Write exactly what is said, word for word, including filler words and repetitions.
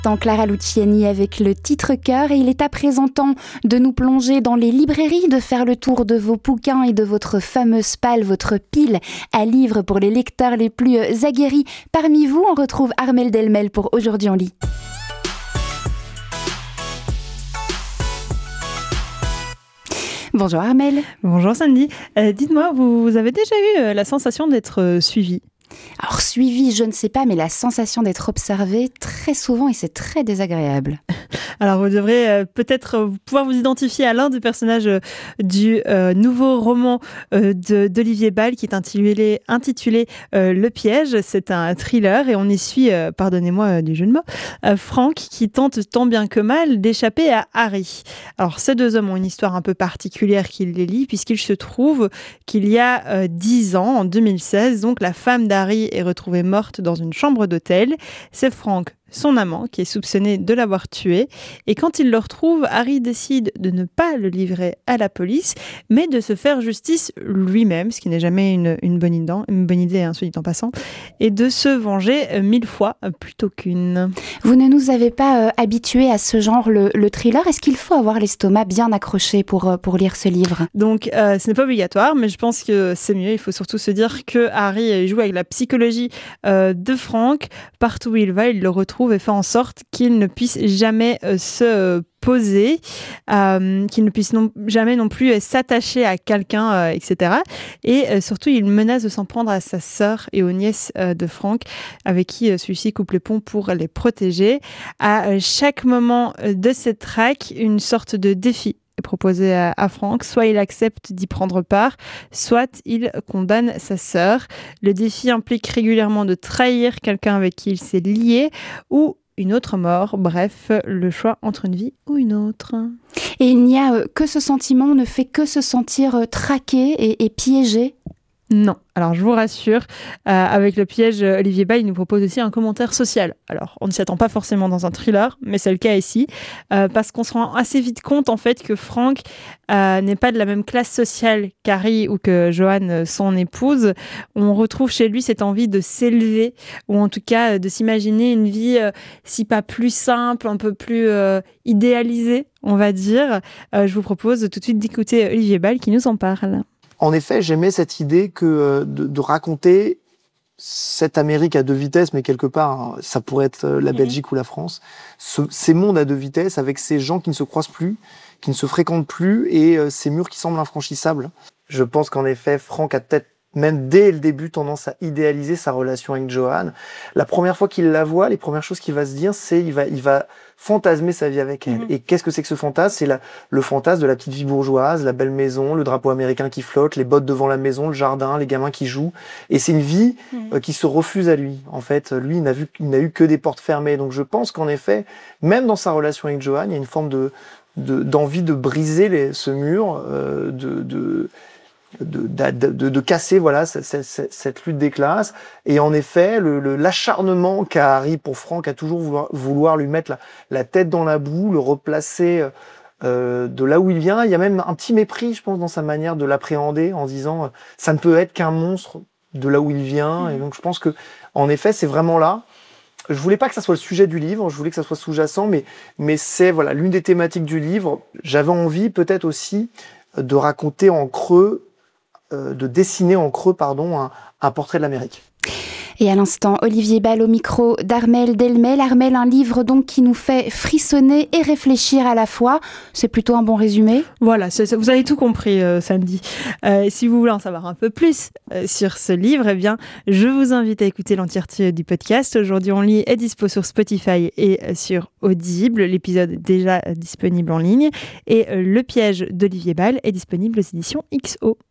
l'instant Clara Luciani avec le titre Cœur et il est à présent temps de nous plonger dans les librairies, de faire le tour de vos bouquins et de votre fameuse palle, votre pile à livres pour les lecteurs les plus aguerris. Parmi vous, on retrouve Armelle Delmel pour Aujourd'hui on lit. Bonjour Armelle. Bonjour Sandy. Euh, dites-moi, vous, vous avez déjà eu euh, la sensation d'être euh, suivie ? Alors suivi, je ne sais pas, mais la sensation d'être observé très souvent et c'est très désagréable. Alors vous devrez euh, peut-être euh, pouvoir vous identifier à l'un des personnages euh, du euh, nouveau roman euh, de, d'Olivier Bal qui est intitulé, intitulé euh, Le Piège. C'est un thriller et on y suit, euh, pardonnez-moi euh, du jeu de mots, euh, Franck qui tente tant bien que mal d'échapper à Harry. Alors ces deux hommes ont une histoire un peu particulière qui les lie puisqu'il se trouve qu'il y a euh, dix ans, en deux mille seize, donc la femme d'Harry est retrouvée morte dans une chambre d'hôtel. C'est Franck, son amant, qui est soupçonné de l'avoir tué. Et quand il le retrouve, Harry décide de ne pas le livrer à la police, mais de se faire justice lui-même, ce qui n'est jamais une, une, bonne, idée, une bonne idée, hein, soit dit en passant, et de se venger mille fois plutôt qu'une. Vous ne nous avez pas euh, habitués à ce genre, le, le thriller. Est-ce qu'il faut avoir l'estomac bien accroché pour, pour lire ce livre ? Donc, euh, ce n'est pas obligatoire, mais je pense que c'est mieux. Il faut surtout se dire que Harry joue avec la psychologie euh, de Franck. Partout où il va, il le retrouve et fait en sorte qu'il ne puisse jamais euh, se euh, poser, euh, qu'il ne puisse non, jamais non plus euh, s'attacher à quelqu'un, euh, et cetera. Et euh, surtout, il menace de s'en prendre à sa sœur et aux nièces euh, de Franck, avec qui euh, celui-ci coupe les ponts pour les protéger. À euh, chaque moment euh, de cette traque, une sorte de défi est proposé à, à Franck. Soit il accepte d'y prendre part, soit il condamne sa sœur. Le défi implique régulièrement de trahir quelqu'un avec qui il s'est lié ou une autre mort. Bref, le choix entre une vie ou une autre. Et il n'y a euh, que ce sentiment, on ne fait que se sentir euh, traqué et, et piégé ? Non. Alors, je vous rassure, euh, avec Le Piège, Olivier Bal, il nous propose aussi un commentaire social. Alors, on ne s'y attend pas forcément dans un thriller, mais c'est le cas ici, euh, parce qu'on se rend assez vite compte, en fait, que Franck euh, n'est pas de la même classe sociale qu'Harry ou que Joanne, son épouse. On retrouve chez lui cette envie de s'élever, ou en tout cas de s'imaginer une vie, euh, si pas plus simple, un peu plus euh, idéalisée, on va dire. Euh, je vous propose tout de suite d'écouter Olivier Bal qui nous en parle. En effet, j'aimais cette idée que de, de raconter cette Amérique à deux vitesses, mais quelque part, ça pourrait être la Belgique mmh. ou la France, ce, ces mondes à deux vitesses avec ces gens qui ne se croisent plus, qui ne se fréquentent plus et euh, ces murs qui semblent infranchissables. Je pense qu'en effet, Franck a peut-être même dès le début tendance à idéaliser sa relation avec Joanne. La première fois qu'il la voit, les premières choses qu'il va se dire, c'est il va, il va fantasmer sa vie avec elle. Mmh. Et qu'est-ce que c'est que ce fantasme ? C'est la, le fantasme de la petite vie bourgeoise, la belle maison, le drapeau américain qui flotte, les bottes devant la maison, le jardin, les gamins qui jouent. Et c'est une vie mmh. euh, qui se refuse à lui. En fait, lui, il n'a vu, il n'a eu que des portes fermées. Donc je pense qu'en effet, même dans sa relation avec Joanne, il y a une forme de, de d'envie de briser les, ce mur, euh, de, de De, de, de, de casser voilà cette, cette, cette lutte des classes. Et en effet, le, le, l'acharnement qu'a Harry pour Franck à toujours vouloir, vouloir lui mettre la, la tête dans la boue, le replacer euh, de là où il vient. Il y a même un petit mépris, je pense, dans sa manière de l'appréhender, en disant euh, ça ne peut être qu'un monstre de là où il vient. Mmh. Et donc je pense que en effet, c'est vraiment là. Je voulais pas que ça soit le sujet du livre, je voulais que ça soit sous-jacent, mais, mais c'est voilà l'une des thématiques du livre. J'avais envie peut-être aussi de raconter en creux de dessiner en creux pardon, un, un portrait de l'Amérique. Et à l'instant, Olivier Bal au micro d'Armelle Delmel. Armelle, un livre donc qui nous fait frissonner et réfléchir à la fois. C'est plutôt un bon résumé. Voilà, c'est, c'est, vous avez tout compris, euh, Sandy. Euh, si vous voulez en savoir un peu plus euh, sur ce livre, eh bien, je vous invite à écouter l'entièreté du podcast. Aujourd'hui, on lit est dispo sur Spotify et sur Audible. L'épisode est déjà disponible en ligne. Et euh, Le Piège d'Olivier Bal est disponible aux éditions X O.